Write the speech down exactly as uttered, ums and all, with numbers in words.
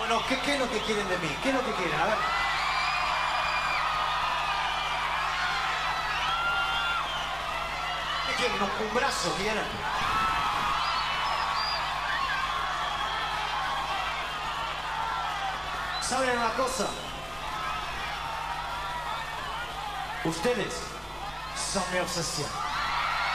Bueno, ¿qué, ¿qué es lo que quieren de mí? ¿Qué es lo que quieren? A ver. ¿Qué quieren? ¿Un, un brazo quieren? ¿Saben una cosa? Ustedes son mi obsesión.